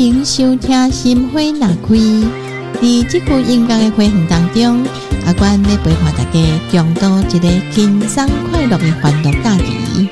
迎收听《心花若开》。在这句音乐的花园当中，阿关要陪伴大家共度一个轻松快乐的欢乐假期。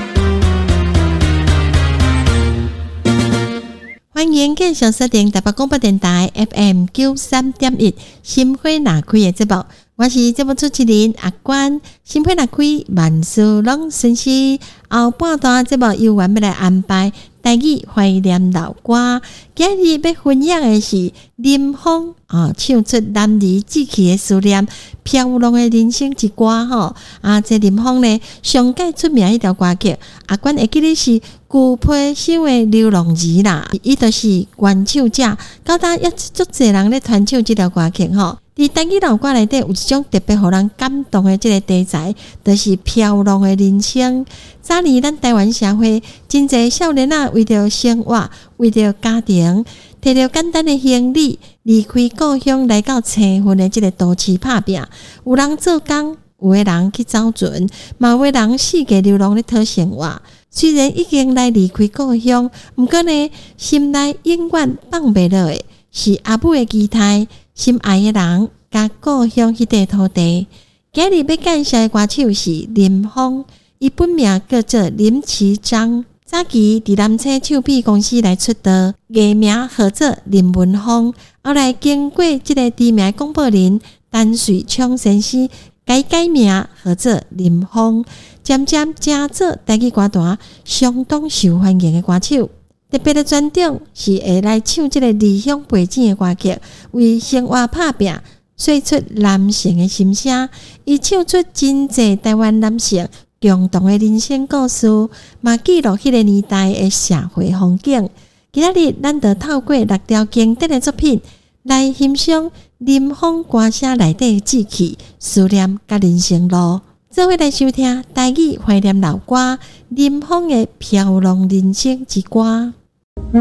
欢迎继续锁定台北广播电台 FM 93.1《心花若开》的节目。我是节目主持人阿关，心花若开，万事拢顺心。后半段节目由我们来安排台语怀念老歌。今日要分享的是林峰唱出男儿志气的思念，飘浪的人生之歌吼。这林峰呢，上届出名一条歌曲，阿关会记得是旧批首的《流浪儿》啦，伊就是原唱者，到当也足侪人咧传唱这条歌曲吼。伫台语老歌内底有一种特别互人感动的这个题材，就是飘浪的人生。早年咱台湾社会真侪少年仔为着生活，为着家庭，摕着简单的行李离开故乡，来到青云的这个都市打拼。有人做工，有的人去走船，嘛有的人四界流浪咧讨生活。虽然已经来离开故乡，不过呢，心内永远放袂落的是阿母的期待。心爱的人，甲故乡迄块土地。今日要介绍的歌手是林峰，伊本名叫做林奇章。早期伫南车唱片公司来出道，艺名号做林文峰。后来经过这个知名广播人陈水昌先生改名，号做林峰，渐渐成做台语歌坛相当受欢迎的歌手。特别的专长是会来唱这个离乡背景的歌曲，为生活打拼，说出男性的心声。伊唱出真侪台湾男性共同的人生故事，嘛记录迄个年代的社会风景。今仔日咱就透过6条经典的作品来欣赏林峰歌声内底的志气、思念甲人生路。做伙来收听台语怀念老歌林峰的《飘浪人生之歌》。